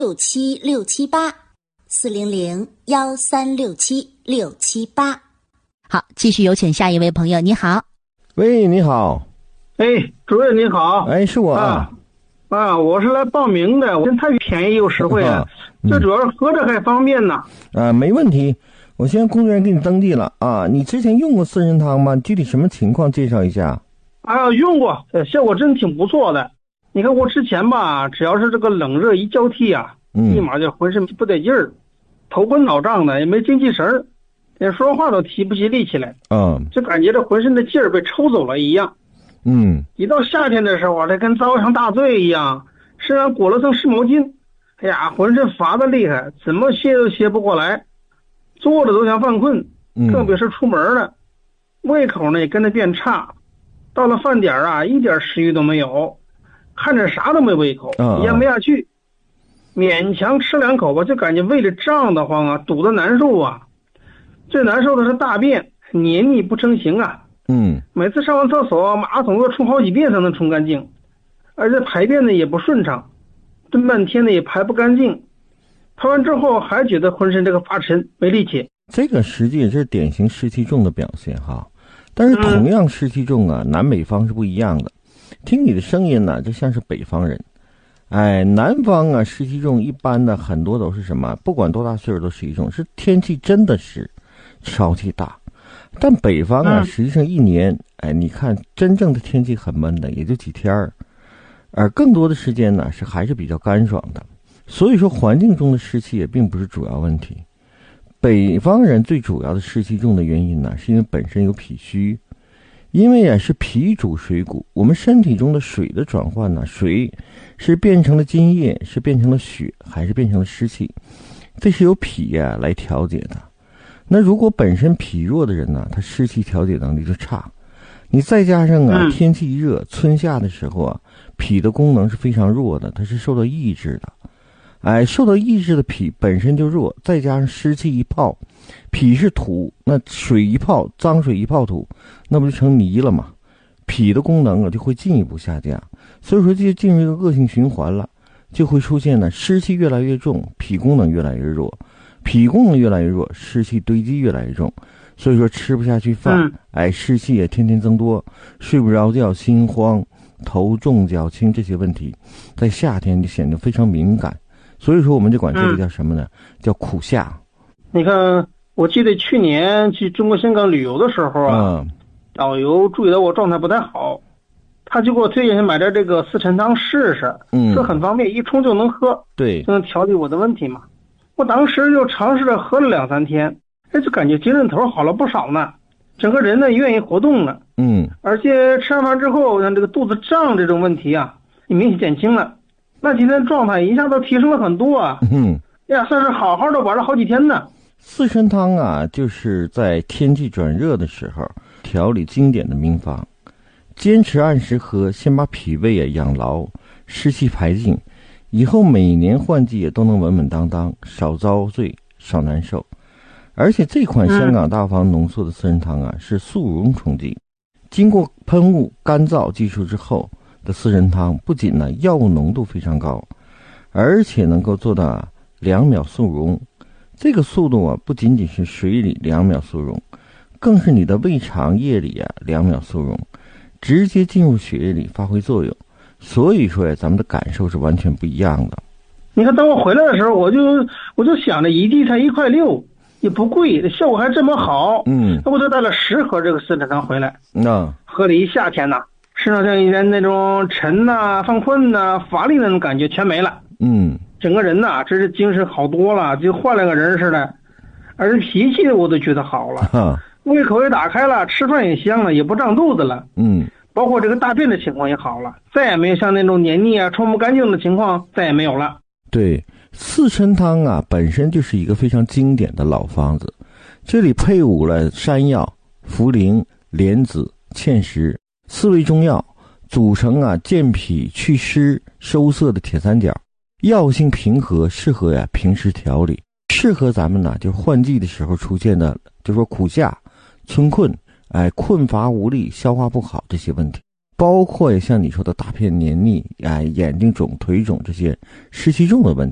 6767840013676778。 好，继续有请下一位朋友。你好。 喂，你好。 哎，主任你好。 哎，是我啊。 我是来报名的，我真太便宜又实惠了，最主要是合着还方便呢。 没问题，我现在工作人员给你登记了啊。你之前用过四神汤吗？具体什么情况介绍一下。 用过，效果真挺不错的。你看我之前吧，只要是这个冷热一交替啊，立马就浑身不得劲儿，头昏脑胀的，也没精气神儿，连说话都提不起力气来。就感觉这浑身的劲儿被抽走了一样。一到夏天的时候，这跟遭上大罪一样，身上裹了层湿毛巾，哎呀，浑身乏得厉害，怎么歇都歇不过来，坐着都想犯困，更别说出门了。胃口呢也跟着变差，到了饭点啊，一点食欲都没有，看着啥都没胃口，咽不下去，勉强吃2口吧，就感觉胃里胀得慌啊，堵得难受啊。最难受的是大便黏腻不成形啊。每次上完厕所，马桶都冲好几遍才能冲干净，而且排便呢也不顺畅，蹲半天呢也排不干净，排完之后还觉得浑身这个发沉没力气。 这个实际是典型湿气重的表现哈，但是同样湿气重啊，南北方是不一样的。听你的声音呢，就像是北方人。南方啊湿气重，一般的很多都是什么？不管多大岁数都湿气重，是天气真的是潮气大。但北方啊，实际上一年，你看真正的天气很闷的，也就几天儿，而更多的时间呢还是比较干爽的。所以说，环境中的湿气也并不是主要问题。北方人最主要的湿气重的原因呢，是因为本身有脾虚，因为是脾主水谷，我们身体中的水的转换呢，水是变成了津液，是变成了血，还是变成了湿气，这是由脾来调节的。那如果本身脾弱的人呢，他湿气调节能力就差，你再加上天气一热，春夏的时候啊，脾的功能是非常弱的，它是受到抑制的。受到抑制的脾本身就弱，再加上湿气一泡，脾是土，那水一泡，脏水一泡土，那不就成泥了吗？脾的功能就会进一步下降，所以说就进入一个恶性循环了，就会出现呢湿气越来越重，脾功能越来越弱。脾功能越来越弱，湿气堆积越来越重，所以说吃不下去饭，湿气也天天增多，睡不着觉，心慌，头重脚轻，这些问题在夏天就显得非常敏感，所以说我们就管这个叫什么呢？叫苦夏。 你看，我记得去年去中国香港旅游的时候啊，导游注意到我状态不太好，他就给我推荐买点这个四陈汤试试，说很方便，一冲就能喝， 对， 就能调理我的问题嘛。我当时就尝试着喝了2-3天，就感觉精神头好了不少呢，整个人呢愿意活动了，而且吃完饭之后，像这个肚子胀这种问题啊，也明显减轻了。那今天状态一下都提升了很多啊，算是好好的玩了好几天呢。 四神汤啊，就是在天气转热的时候调理经典的名方，坚持按时喝，先把脾胃养牢，湿气排尽。以后每年换季也都能稳稳当当，少遭罪，少难受。而且这款香港大方浓缩的四神汤啊，是速溶冲剂，经过喷雾干燥技术之后的四神汤，不仅呢药物浓度非常高，而且能够做到2秒速溶。这个速度啊，不仅仅是水里2秒速溶，更是你的胃肠液里2秒速溶，直接进入血液里发挥作用。所以说咱们的感受是完全不一样的。 你看，当我回来的时候，我就想着1剂才1块6，也不贵，效果还这么好。那我就带了10盒这个四神汤回来，喝了一夏天呐，身上像以前那种沉呐、犯困呐、乏力那种感觉全没了。整个人呐，真是精神好多了，就换了个人似的，而且脾气我都觉得好了，胃口也打开了，吃饭也香了，也不胀肚子了。包括这个大便的情况也好了，再也没有像那种黏腻啊、冲不干净的情况，再也没有了。 对，四神汤啊，本身就是一个非常经典的老方子，这里配伍了山药、茯苓、莲子、芡实4味中药，组成健脾祛湿收涩的铁三角，药性平和，适合平时调理，适合咱们就是换季的时候出现的，就说苦夏、春困。困乏无力、消化不好这些问题，包括也像你说的大便黏腻、眼睛肿、腿肿这些湿气重的问题。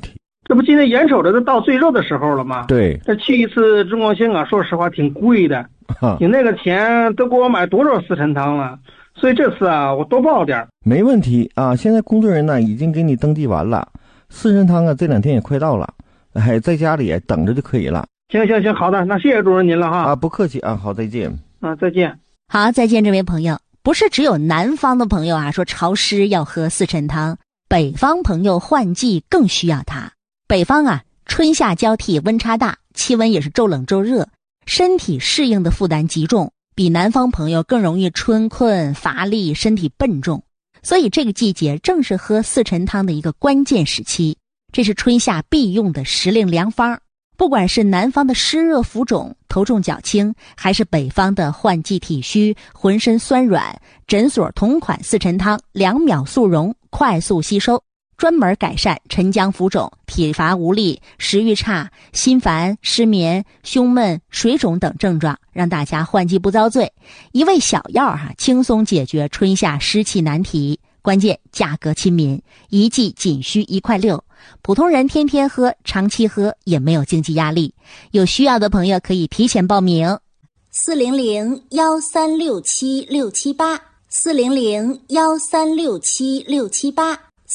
这不今年眼瞅着这到最热的时候了吗？ 对， 这去一次中高兴啊，说实话挺贵的，你那个钱都给我买多少四陈汤了，所以这次啊，我多报点。 没问题啊，现在工作人员呢已经给你登记完了，四陈汤啊这2天也快到了，在家里等着就可以了。 行，好的，那谢谢主任您了哈。 啊，不客气啊，好，再见。 啊，再见。 好，再见，这位朋友。不是只有南方的朋友啊说潮湿要喝四陈汤，北方朋友换季更需要它。北方啊，春夏交替，温差大，气温也是骤冷骤热，身体适应的负担极重，比南方朋友更容易春困乏力，身体笨重。所以这个季节正是喝四陈汤的一个关键时期，这是春夏必用的时令良方。不管是南方的湿热浮肿、头重脚轻，还是北方的换季体虚、浑身酸软，诊所同款四陈汤2秒速溶，快速吸收，专门改善沉僵浮肿、体乏无力、食欲差、心烦、失眠、胸闷、水肿等症状，让大家换季不遭罪。一味小药轻松解决春夏湿气难题。关键价格亲民，一剂仅需1.6块，普通人天天喝、长期喝也没有经济压力。有需要的朋友可以提前报名。 400-1367-678 400-1367-678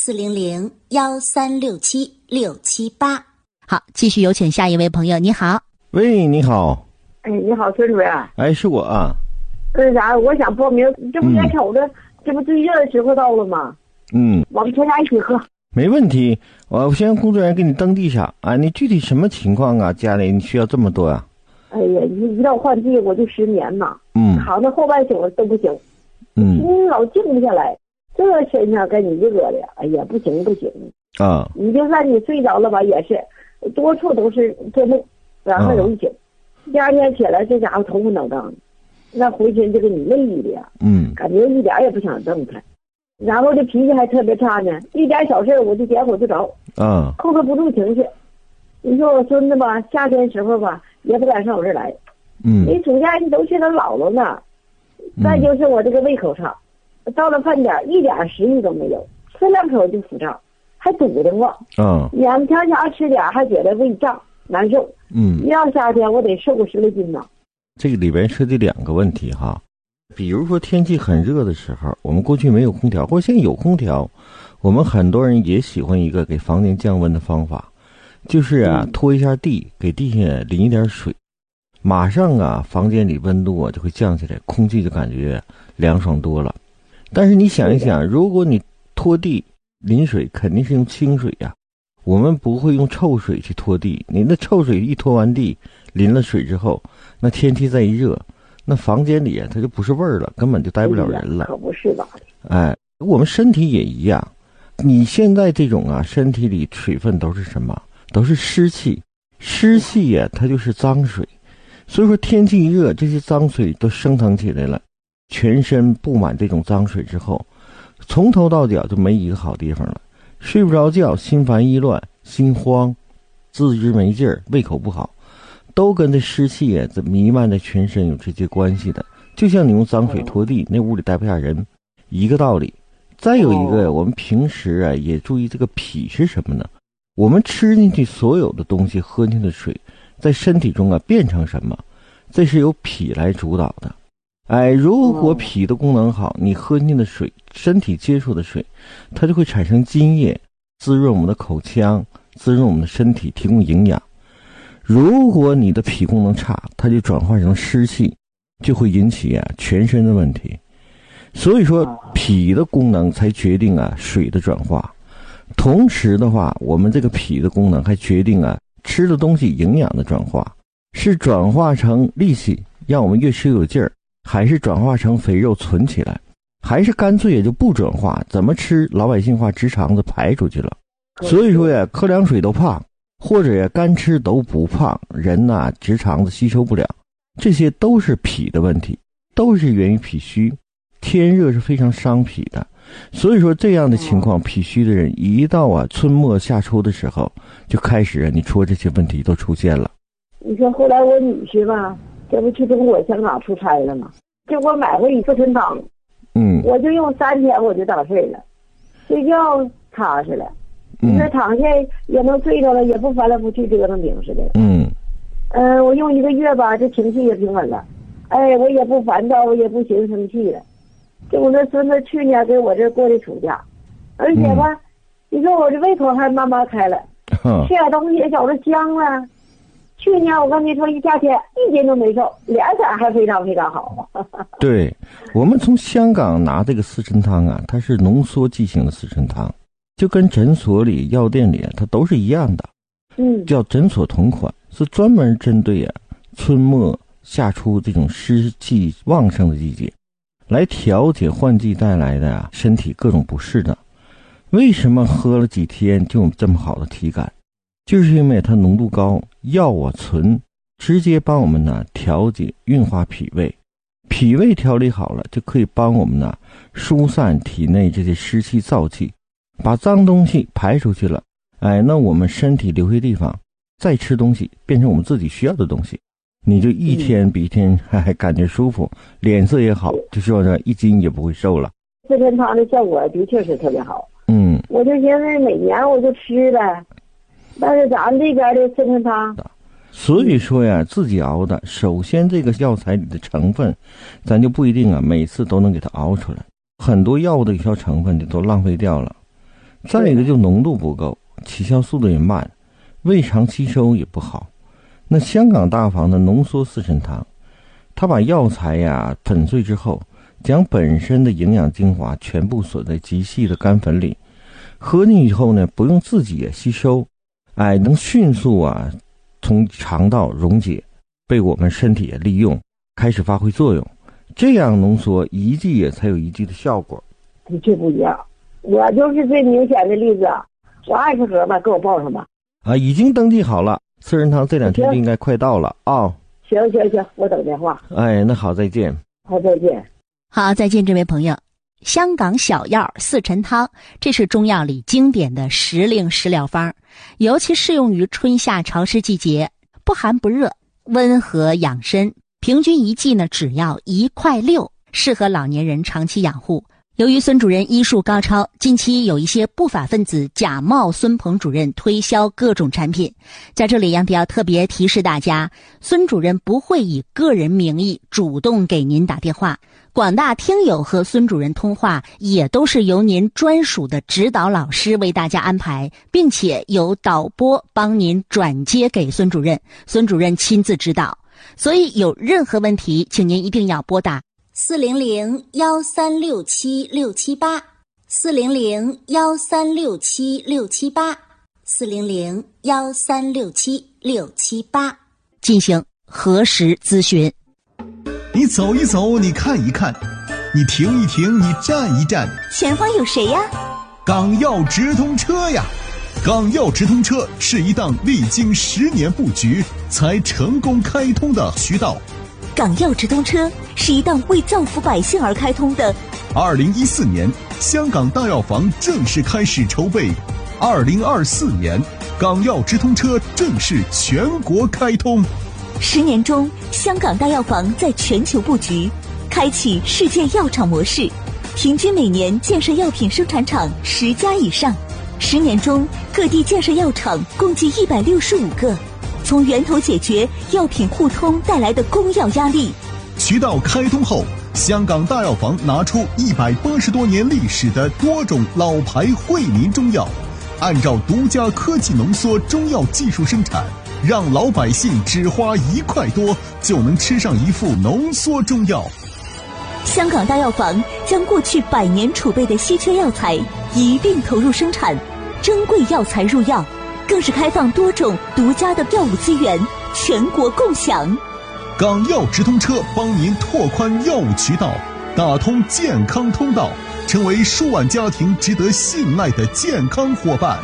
400-1367-678。 好，继续有请下一位朋友。你好。 喂，你好。 哎，你好，孙主任。 哎，是我啊。 那啥，我想报名，这不眼瞅着，这不最热的时候到了吗？我们全家一起喝。 没问题，我先让工作人员给你登记上啊。你具体什么情况啊？家里你需要这么多啊？ 哎呀，一到换季我就失眠呐。躺到后半宿都不行。老静不下来，这身上跟你热的，哎呀，不行啊！你就算你睡着了吧，也是多处都是做梦，然后容易醒。第2天起来，这家伙头昏脑胀，那浑身这个你累的呀，感觉一点也不想动弹。然后这脾气还特别差呢，一点小事我就点火就着，控制不住情绪。你说我孙子吧，夏天时候吧也不敢上我这儿来，你暑假你都去他姥姥那，再就是我这个胃口差，到了饭点一点食欲都没有，吃2口就腹胀，还堵得慌，勉强吃点还觉得胃胀难受，一到夏天我得瘦个10来斤呢。 这个里边涉及2个问题哈。比如说天气很热的时候，我们过去没有空调，或者现在有空调，我们很多人也喜欢一个给房间降温的方法，就是拖一下地，给地下淋一点水，马上房间里温度就会降下来，空气就感觉凉爽多了。但是你想一想，如果你拖地淋水肯定是用清水我们不会用臭水去拖地，你那臭水一拖完地淋了水之后，那天气再一热，那房间里它就不是味儿了，根本就待不了人了。 可不是吧？ 我们身体也一样。你现在这种身体里水分都是什么？都是湿气。湿气它就是脏水。所以说天气一热，这些脏水都升腾起来了，全身布满这种脏水之后，从头到脚就没一个好地方了，睡不着觉，心烦意乱，心慌，自知没劲儿，胃口不好，都跟这湿气这弥漫在全身有直接关系的。就像你用脏水拖地，那屋里待不下人，一个道理。再有一个，我们平时也注意这个脾是什么呢？我们吃进去所有的东西，喝进去的水，在身体中变成什么？这是由脾来主导的。如果脾的功能好，你喝进的水，身体接触的水，它就会产生津液，滋润我们的口腔，滋润我们的身体，提供营养。如果你的脾功能差，它就转化成湿气，就会引起全身的问题。所以说脾的功能才决定水的转化。同时的话，我们这个脾的功能还决定吃的东西营养的转化，是转化成力气让我们越吃越有劲儿，还是转化成肥肉存起来，还是干脆也就不转化，怎么吃老百姓话直肠子排出去了。所以说喝凉水都胖，或者干吃都不胖，人直肠子吸收不了，这些都是脾的问题，都是源于脾虚。天热是非常伤脾的，所以说这样的情况，脾虚的人一到春末夏初的时候，就开始你说这些问题都出现了。 你说后来我女婿吧，这不去中国香港出差了吗？就给我买回一次春汤，我就用3天我就长事了，睡觉踏实了， 你说躺下也能睡着了，也不翻来覆去折腾病似的。我用1个月吧，这情绪也平稳了。哎，我也不烦躁，我也不寻思生气了。就我那孙子去年给我这过的暑假，而且吧，你说我这胃口还慢慢开了，吃点东西也觉着香了。去年我跟你说，一夏天1斤都没瘦，脸色还非常非常好。 对，我们从香港拿这个四神汤啊，它是浓缩剂型的四神汤，就跟诊所里、药店里它都是一样的。叫诊所同款，是专门针对春末夏初这种湿气旺盛的季节，来调节换季带来的身体各种不适的。为什么喝了几天就有这么好的体感？就是因为它浓度高，药醇直接帮我们调节运化脾胃，脾胃调理好了，就可以帮我们疏散体内这些湿气燥气，把脏东西排出去了。那我们身体留下地方再吃东西，变成我们自己需要的东西，你就一天比一天还感觉舒服，脸色也好，就说1斤也不会瘦了。 四神汤的效果的确是特别好。我就寻思每年我就吃了，但是咱这边的四神汤， 所以说自己熬的，首先这个药材里的成分咱就不一定每次都能给它熬出来，很多药物的有效成分都浪费掉了。再一个就浓度不够，起效速度也慢，胃肠吸收也不好。那香港大房的浓缩四神汤，它把药材粉碎之后，将本身的营养精华全部锁在极细的干粉里，喝进去以后呢，不用自己也吸收，能迅速从肠道溶解，被我们身体也利用，开始发挥作用。这样浓缩一剂也才有一剂的效果。 的确不一样。我就是最明显的例子，我20盒吧，给我报上吧。 已经登记好了，四神汤这2天就应该快到了行，我等电话。 那好，再见。 好，再见。 好，再见，这位朋友。香港小药四神汤，这是中药里经典的时令食疗方，尤其适用于春夏潮湿季节，不寒不热，温和养身。平均一剂呢只要1.6块，适合老年人长期养护。由于孙主任医术高超，近期有一些不法分子假冒孙鹏主任推销各种产品。在这里杨迪要特别提示大家，孙主任不会以个人名义主动给您打电话，广大听友和孙主任通话也都是由您专属的指导老师为大家安排，并且由导播帮您转接给孙主任，孙主任亲自指导。所以有任何问题，请您一定要拨打 400-1367-678 400-1367-678 400-1367-678 进行核实咨询。 你走一走，你看一看，你停一停，你站一站， 前方有谁呀？ 港药直通车呀！港药直通车是一档历经10年布局才成功开通的渠道。 港药直通车是一档为造福百姓而开通的。 2014年，香港大药房正式开始筹备；2024年，港药直通车正式全国开通。 10年中，香港大药房在全球布局，开启世界药厂模式，平均每年建设药品生产厂10家以上。10年中，各地建设药厂共计165个。从源头解决药品互通带来的供药压力。 渠道开通后，香港大药房拿出180多年历史的多种老牌惠民中药，按照独家科技浓缩中药技术生产，让老百姓只花1块多就能吃上一副浓缩中药。 香港大药房将过去100年储备的稀缺药材一并投入生产，珍贵药材入药，更是开放多种独家的药物资源，全国共享。 港药直通车帮您拓宽药物渠道，打通健康通道，成为数万家庭值得信赖的健康伙伴。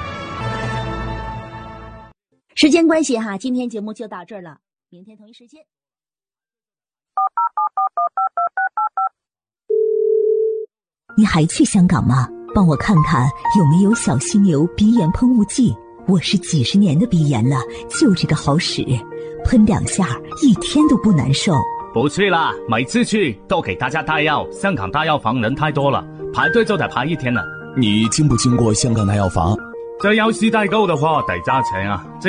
时间关系今天节目就到这儿了，明天同一时间。 你还去香港吗？帮我看看有没有小犀牛鼻炎喷雾剂。我是几10年的鼻炎了，就这个好使，喷2下1天都不难受。 不去啦，每次去都给大家带药，香港大药房人太多了，排队就得排1天了。 你经不经过香港大药房？ 这要是太高的话得加钱啊，这